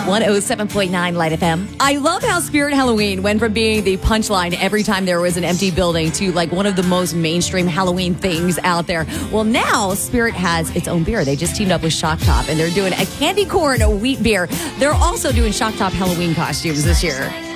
107.9 Light FM. I love how Spirit Halloween went from being the punchline every time there was an empty building to like one of the most mainstream Halloween things out there. Well, now Spirit has its own beer. They just teamed up with Shock Top and they're doing a candy corn wheat beer. They're also doing Shock Top Halloween costumes this year.